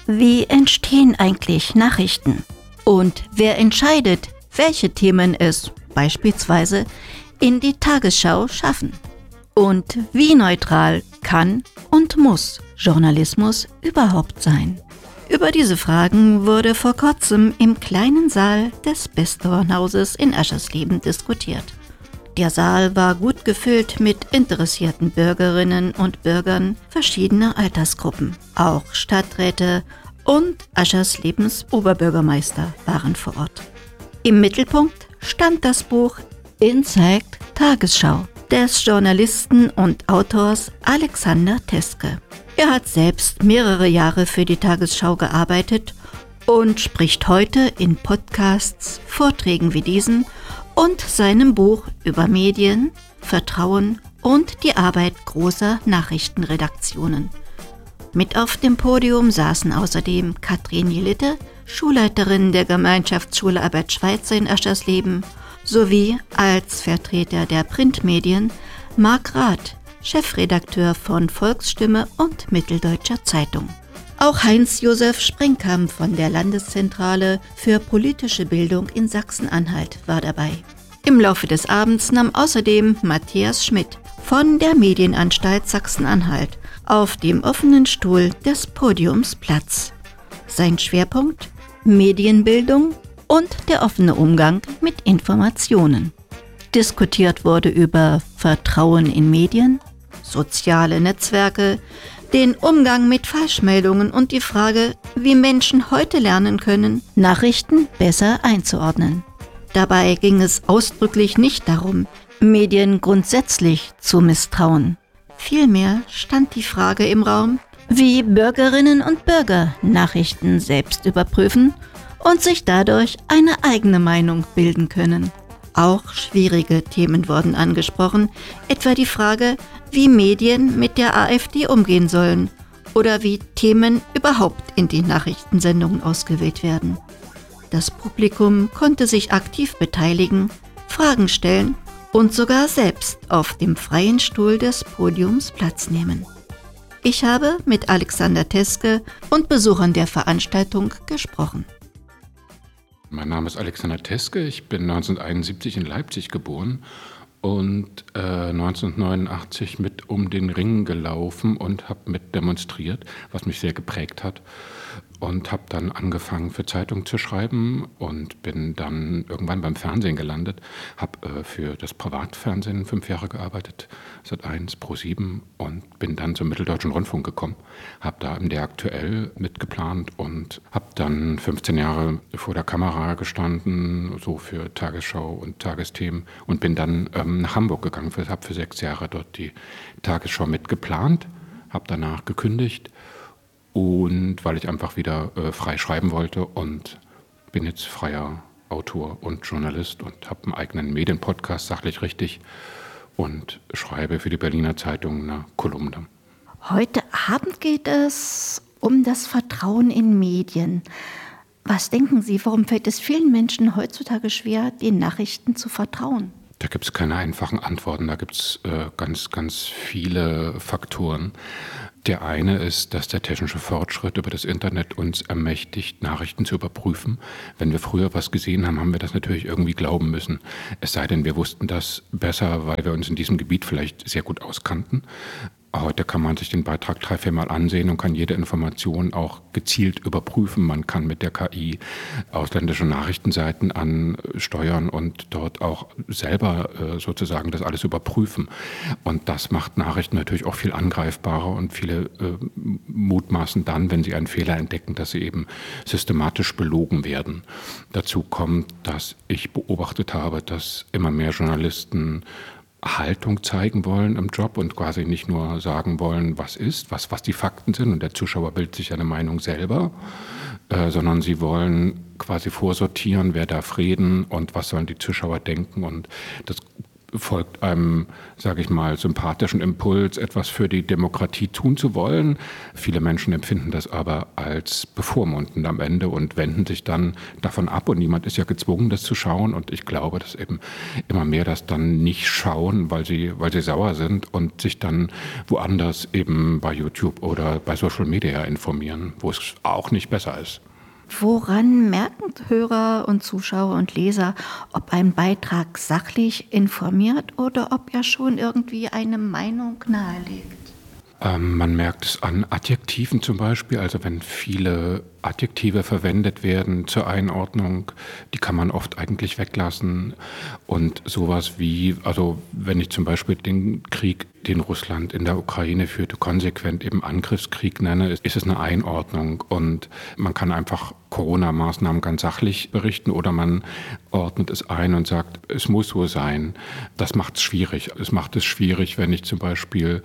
Wie entstehen eigentlich Nachrichten? Und wer entscheidet, welche Themen es beispielsweise in die Tagesschau schaffen? Und wie neutral kann und muss Journalismus überhaupt sein? Über diese Fragen wurde vor kurzem im kleinen Saal des Besthornhauses in Aschersleben diskutiert. Der Saal war gut gefüllt mit interessierten Bürgerinnen und Bürgern verschiedener Altersgruppen. Auch Stadträte und Ascherslebens Oberbürgermeister waren vor Ort. Im Mittelpunkt stand das Buch Inside Tagesschau des Journalisten und Autors Alexander Teske. Er hat selbst mehrere Jahre für die Tagesschau gearbeitet und spricht heute in Podcasts, Vorträgen wie diesen und seinem Buch über Medien, Vertrauen und die Arbeit großer Nachrichtenredaktionen. Mit auf dem Podium saßen außerdem Katrin Jelitte, Schulleiterin der Gemeinschaftsschule Albert Schweitzer in Aschersleben, sowie als Vertreter der Printmedien Marc Rath, Chefredakteur von Volksstimme und Mitteldeutscher Zeitung. Auch Heinz-Josef Sprengkamp von der Landeszentrale für politische Bildung in Sachsen-Anhalt war dabei. Im Laufe des Abends nahm außerdem Matthias Schmidt von der Medienanstalt Sachsen-Anhalt auf dem offenen Stuhl des Podiums Platz. Sein Schwerpunkt: Medienbildung und der offene Umgang mit Informationen. Diskutiert wurde über Vertrauen in Medien, soziale Netzwerke, den Umgang mit Falschmeldungen und die Frage, wie Menschen heute lernen können, Nachrichten besser einzuordnen. Dabei ging es ausdrücklich nicht darum, Medien grundsätzlich zu misstrauen. Vielmehr stand die Frage im Raum, wie Bürgerinnen und Bürger Nachrichten selbst überprüfen und sich dadurch eine eigene Meinung bilden können. Auch schwierige Themen wurden angesprochen, etwa die Frage, wie Medien mit der AfD umgehen sollen oder wie Themen überhaupt in die Nachrichtensendungen ausgewählt werden. Das Publikum konnte sich aktiv beteiligen, Fragen stellen und sogar selbst auf dem freien Stuhl des Podiums Platz nehmen. Ich habe mit Alexander Teske und Besuchern der Veranstaltung gesprochen. Mein Name ist Alexander Teske, ich bin 1971 in Leipzig geboren und 1989 mit um den Ring gelaufen und habe mit demonstriert, was mich sehr geprägt hat. Und habe dann angefangen für Zeitungen zu schreiben und bin dann irgendwann beim Fernsehen gelandet. Habe für das Privatfernsehen 5 Jahre gearbeitet, Sat.1, Pro7 und bin dann zum Mitteldeutschen Rundfunk gekommen. Habe da im Der Aktuell mitgeplant und habe dann 15 Jahre vor der Kamera gestanden, so für Tagesschau und Tagesthemen und bin dann nach Hamburg gegangen. Habe für 6 Jahre dort die Tagesschau mitgeplant, habe danach gekündigt. Und weil ich einfach wieder frei schreiben wollte und bin jetzt freier Autor und Journalist und habe einen eigenen Medienpodcast, sachlich richtig, und schreibe für die Berliner Zeitung eine Kolumne. Heute Abend geht es um das Vertrauen in Medien. Was denken Sie, warum fällt es vielen Menschen heutzutage schwer, den Nachrichten zu vertrauen? Da gibt es keine einfachen Antworten, da gibt es ganz, ganz viele Faktoren. Der eine ist, dass der technische Fortschritt über das Internet uns ermächtigt, Nachrichten zu überprüfen. Wenn wir früher was gesehen haben, haben wir das natürlich irgendwie glauben müssen. Es sei denn, wir wussten das besser, weil wir uns in diesem Gebiet vielleicht sehr gut auskannten. Heute kann man sich den Beitrag 3-4 Mal ansehen und kann jede Information auch gezielt überprüfen. Man kann mit der KI ausländische Nachrichtenseiten ansteuern und dort auch selber sozusagen das alles überprüfen. Und das macht Nachrichten natürlich auch viel angreifbarer und viele mutmaßen dann, wenn sie einen Fehler entdecken, dass sie eben systematisch belogen werden. Dazu kommt, dass ich beobachtet habe, dass immer mehr Journalisten Haltung zeigen wollen im Job und quasi nicht nur sagen wollen, was ist, was die Fakten sind und der Zuschauer bildet sich eine Meinung selber, sondern sie wollen quasi vorsortieren, wer darf reden und was sollen die Zuschauer denken und das folgt einem, sage ich mal, sympathischen Impuls, etwas für die Demokratie tun zu wollen. Viele Menschen empfinden das aber als bevormundend am Ende und wenden sich dann davon ab. Und niemand ist ja gezwungen, das zu schauen. Und ich glaube, dass eben immer mehr das dann nicht schauen, weil sie sauer sind und sich dann woanders eben bei YouTube oder bei Social Media informieren, wo es auch nicht besser ist. Woran merken Hörer und Zuschauer und Leser, ob ein Beitrag sachlich informiert oder ob er schon irgendwie eine Meinung nahelegt? Man merkt es an Adjektiven zum Beispiel, also wenn viele Adjektive verwendet werden zur Einordnung, die kann man oft eigentlich weglassen. Und sowas wie, also wenn ich zum Beispiel den Krieg, den Russland in der Ukraine führte, konsequent eben Angriffskrieg nenne, ist es eine Einordnung. Und man kann einfach Corona-Maßnahmen ganz sachlich berichten oder man ordnet es ein und sagt, es muss so sein. Das macht es schwierig. Es macht es schwierig, wenn ich zum Beispiel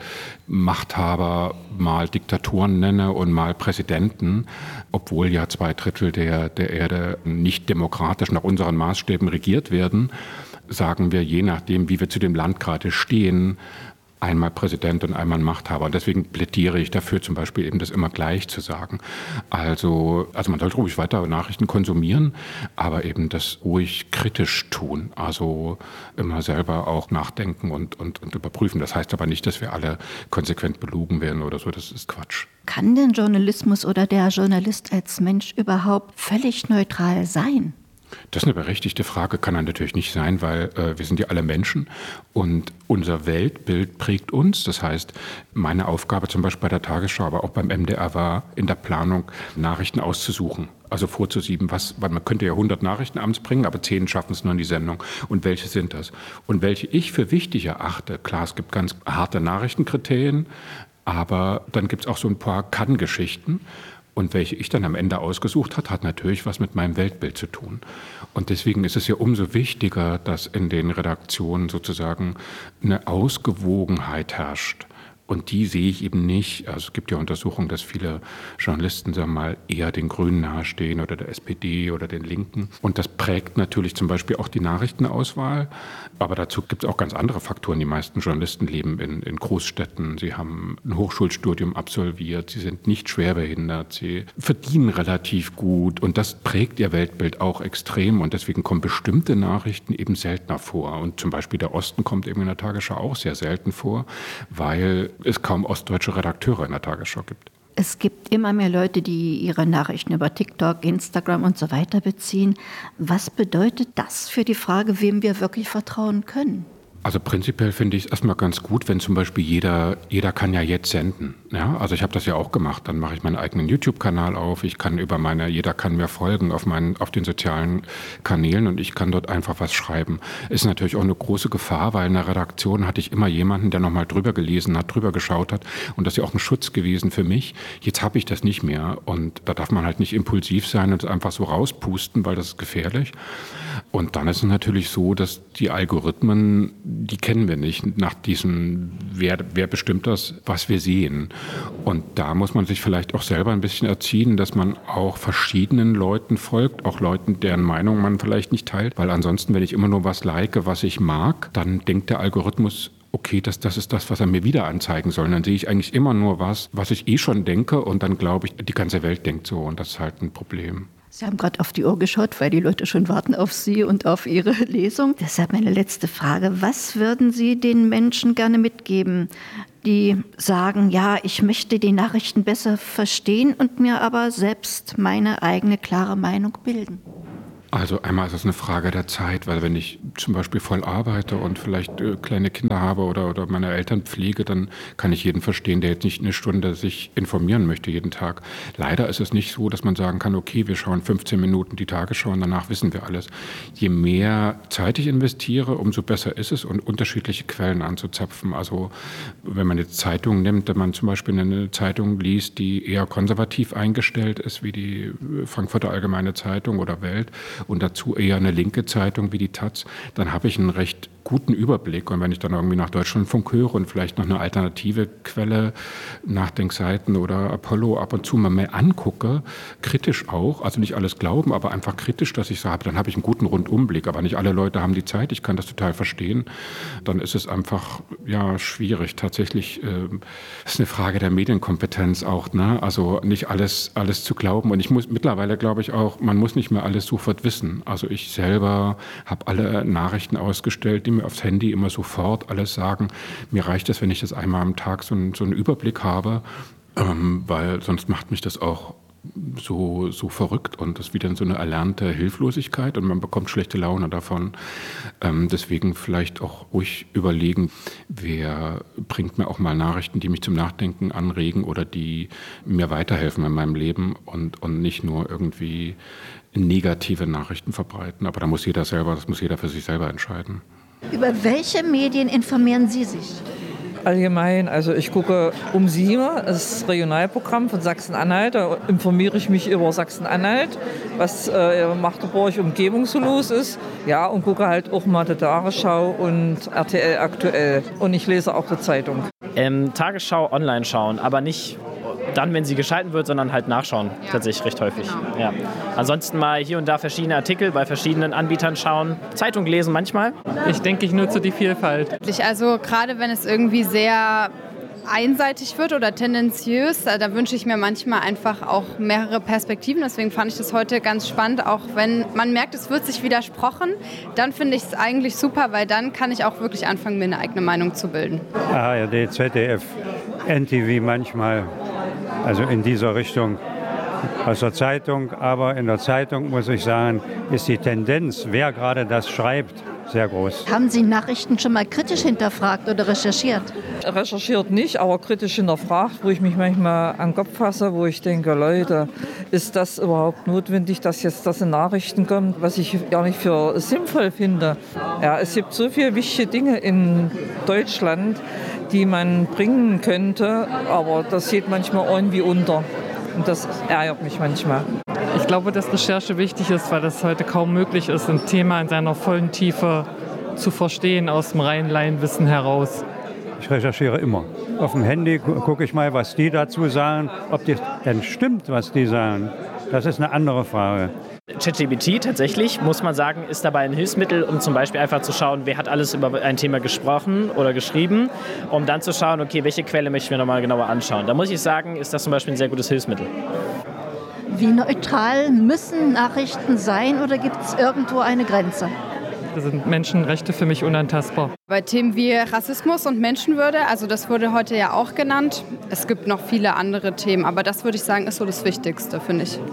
Machthaber mal Diktatoren nenne und mal Präsidenten, obwohl ja 2/3 der Erde nicht demokratisch nach unseren Maßstäben regiert werden, sagen wir, je nachdem, wie wir zu dem Land gerade stehen, einmal Präsident und einmal Machthaber. Und deswegen plädiere ich dafür, zum Beispiel eben das immer gleich zu sagen. Also man sollte ruhig weiter Nachrichten konsumieren, aber eben das ruhig kritisch tun. Also immer selber auch nachdenken und überprüfen. Das heißt aber nicht, dass wir alle konsequent belogen werden oder so. Das ist Quatsch. Kann denn Journalismus oder der Journalist als Mensch überhaupt völlig neutral sein? Das ist eine berechtigte Frage, kann er natürlich nicht sein, weil wir sind ja alle Menschen und unser Weltbild prägt uns. Das heißt, meine Aufgabe zum Beispiel bei der Tagesschau, aber auch beim MDR war, in der Planung Nachrichten auszusuchen. Also vorzusieben, weil man könnte ja 100 Nachrichten abends bringen, aber 10 schaffen es nur in die Sendung. Und welche sind das? Und welche ich für wichtig erachte, klar, es gibt ganz harte Nachrichtenkriterien, aber dann gibt es auch so ein paar Kann-Geschichten. Und welche ich dann am Ende ausgesucht habe, hat natürlich was mit meinem Weltbild zu tun. Und deswegen ist es ja umso wichtiger, dass in den Redaktionen sozusagen eine Ausgewogenheit herrscht. Und die sehe ich eben nicht. Also es gibt ja Untersuchungen, dass viele Journalisten, sagen wir mal, eher den Grünen nahestehen oder der SPD oder den Linken. Und das prägt natürlich zum Beispiel auch die Nachrichtenauswahl. Aber dazu gibt es auch ganz andere Faktoren. Die meisten Journalisten leben in Großstädten. Sie haben ein Hochschulstudium absolviert. Sie sind nicht schwerbehindert. Sie verdienen relativ gut. Und das prägt ihr Weltbild auch extrem. Und deswegen kommen bestimmte Nachrichten eben seltener vor. Und zum Beispiel der Osten kommt eben in der Tagesschau auch sehr selten vor, weil es kaum ostdeutsche Redakteure in der Tagesschau gibt. Es gibt immer mehr Leute, die ihre Nachrichten über TikTok, Instagram und so weiter beziehen. Was bedeutet das für die Frage, wem wir wirklich vertrauen können? Also prinzipiell finde ich es erstmal ganz gut, wenn zum Beispiel jeder kann ja jetzt senden. Ja? Also ich habe das ja auch gemacht. Dann mache ich meinen eigenen YouTube-Kanal auf. Ich kann jeder kann mir folgen auf den sozialen Kanälen und ich kann dort einfach was schreiben. Ist natürlich auch eine große Gefahr, weil in der Redaktion hatte ich immer jemanden, der nochmal drüber gelesen hat, drüber geschaut hat und das ist ja auch ein Schutz gewesen für mich. Jetzt habe ich das nicht mehr und da darf man halt nicht impulsiv sein und einfach so rauspusten, weil das ist gefährlich. Und dann ist es natürlich so, dass die Algorithmen, die kennen wir nicht nach diesem, wer bestimmt das, was wir sehen. Und da muss man sich vielleicht auch selber ein bisschen erziehen, dass man auch verschiedenen Leuten folgt, auch Leuten, deren Meinung man vielleicht nicht teilt. Weil ansonsten, wenn ich immer nur was like, was ich mag, dann denkt der Algorithmus, okay, das ist das, was er mir wieder anzeigen soll. Und dann sehe ich eigentlich immer nur was ich eh schon denke und dann glaube ich, die ganze Welt denkt so und das ist halt ein Problem. Sie haben gerade auf die Uhr geschaut, weil die Leute schon warten auf Sie und auf Ihre Lesung. Deshalb meine letzte Frage. Was würden Sie den Menschen gerne mitgeben, die sagen, ja, ich möchte die Nachrichten besser verstehen und mir aber selbst meine eigene klare Meinung bilden? Also einmal ist es eine Frage der Zeit, weil wenn ich zum Beispiel voll arbeite und vielleicht kleine Kinder habe oder meine Eltern pflege, dann kann ich jeden verstehen, der jetzt nicht eine Stunde sich informieren möchte jeden Tag. Leider ist es nicht so, dass man sagen kann, okay, wir schauen 15 Minuten die Tagesschau und danach wissen wir alles. Je mehr Zeit ich investiere, umso besser ist es und unterschiedliche Quellen anzuzapfen. Also wenn man jetzt Zeitungen nimmt, wenn man zum Beispiel eine Zeitung liest, die eher konservativ eingestellt ist, wie die Frankfurter Allgemeine Zeitung oder Welt, und dazu eher eine linke Zeitung wie die taz, dann habe ich ein recht guten Überblick. Und wenn ich dann irgendwie nach Deutschlandfunk höre und vielleicht noch eine alternative Quelle, Nachdenkseiten oder Apollo ab und zu mal mehr angucke, kritisch auch, also nicht alles glauben, aber einfach kritisch, dass ich sage, dann habe ich einen guten Rundumblick. Aber nicht alle Leute haben die Zeit, ich kann das total verstehen. Dann ist es einfach schwierig. Tatsächlich ist eine Frage der Medienkompetenz auch, ne? Also nicht alles zu glauben. Und ich muss mittlerweile, glaube ich, auch, man muss nicht mehr alles sofort wissen. Also ich selber habe alle Nachrichten ausgestellt, die mir aufs Handy immer sofort alles sagen. Mir reicht es, wenn ich das einmal am Tag so einen Überblick habe, weil sonst macht mich das auch so verrückt und das ist wieder so eine erlernte Hilflosigkeit und man bekommt schlechte Laune davon. Deswegen vielleicht auch ruhig überlegen, wer bringt mir auch mal Nachrichten, die mich zum Nachdenken anregen oder die mir weiterhelfen in meinem Leben und nicht nur irgendwie negative Nachrichten verbreiten. Aber das muss jeder für sich selber entscheiden. Über welche Medien informieren Sie sich? Allgemein, also ich gucke um 7 das Regionalprogramm von Sachsen-Anhalt. Da informiere ich mich über Sachsen-Anhalt, was in Magdeburg Umgebung so los ist. Ja, und gucke halt auch mal die Tagesschau und RTL aktuell. Und ich lese auch die Zeitung. Tagesschau online schauen, aber nicht dann, wenn sie geschalten wird, sondern halt nachschauen, tatsächlich recht häufig. Genau. Ja. Ansonsten mal hier und da verschiedene Artikel bei verschiedenen Anbietern schauen, Zeitung lesen manchmal. Ich denke, ich nutze die Vielfalt. Also gerade wenn es irgendwie sehr einseitig wird oder tendenziös, da wünsche ich mir manchmal einfach auch mehrere Perspektiven. Deswegen fand ich das heute ganz spannend, auch wenn man merkt, es wird sich widersprochen, dann finde ich es eigentlich super, weil dann kann ich auch wirklich anfangen, mir eine eigene Meinung zu bilden. ARD, ZDF, NTV manchmal, also in dieser Richtung aus der Zeitung. Aber in der Zeitung, muss ich sagen, ist die Tendenz, wer gerade das schreibt, sehr groß. Haben Sie Nachrichten schon mal kritisch hinterfragt oder recherchiert? Recherchiert nicht, aber kritisch hinterfragt, wo ich mich manchmal an den Kopf fasse, wo ich denke, Leute, ist das überhaupt notwendig, dass jetzt das in Nachrichten kommt, was ich gar nicht für sinnvoll finde. Ja, es gibt so viele wichtige Dinge in Deutschland, die man bringen könnte, aber das geht manchmal irgendwie unter. Und das ärgert mich manchmal. Ich glaube, dass Recherche wichtig ist, weil es heute kaum möglich ist, ein Thema in seiner vollen Tiefe zu verstehen aus dem reinen Laienwissen heraus. Ich recherchiere immer. Auf dem Handy gucke ich mal, was die dazu sagen. Ob das denn stimmt, was die sagen, das ist eine andere Frage. ChatGPT tatsächlich, muss man sagen, ist dabei ein Hilfsmittel, um zum Beispiel einfach zu schauen, wer hat alles über ein Thema gesprochen oder geschrieben, um dann zu schauen, okay, welche Quelle möchte ich mir nochmal genauer anschauen. Da muss ich sagen, ist das zum Beispiel ein sehr gutes Hilfsmittel. Wie neutral müssen Nachrichten sein oder gibt es irgendwo eine Grenze? Da sind Menschenrechte für mich unantastbar. Bei Themen wie Rassismus und Menschenwürde, also das wurde heute ja auch genannt. Es gibt noch viele andere Themen, aber das würde ich sagen, ist so das Wichtigste, finde ich.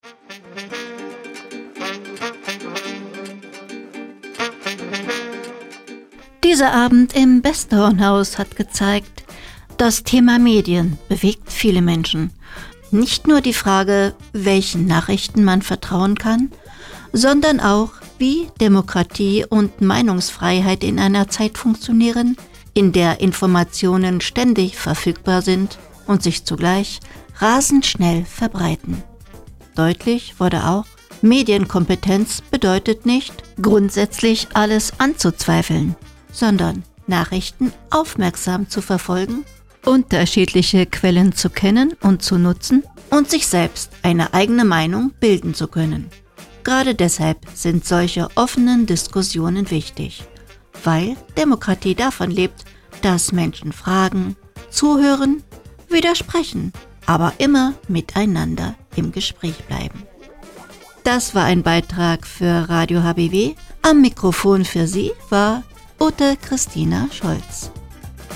Dieser Abend im Westerhornhaus hat gezeigt, das Thema Medien bewegt viele Menschen. Nicht nur die Frage, welchen Nachrichten man vertrauen kann, sondern auch, wie Demokratie und Meinungsfreiheit in einer Zeit funktionieren, in der Informationen ständig verfügbar sind und sich zugleich rasend schnell verbreiten. Deutlich wurde auch, Medienkompetenz bedeutet nicht, grundsätzlich alles anzuzweifeln, sondern Nachrichten aufmerksam zu verfolgen, unterschiedliche Quellen zu kennen und zu nutzen und sich selbst eine eigene Meinung bilden zu können. Gerade deshalb sind solche offenen Diskussionen wichtig, weil Demokratie davon lebt, dass Menschen fragen, zuhören, widersprechen, aber immer miteinander im Gespräch bleiben. Das war ein Beitrag für Radio HBW. Am Mikrofon für Sie war Ute Christina Scholz.